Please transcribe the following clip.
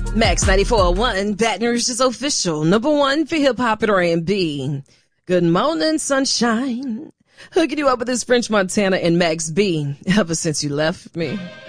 Max 94.1, Baton Rouge's official number one for hip-hop and R&B. Good morning, sunshine. Hooking you up with this French Montana and Max B ever since you left me.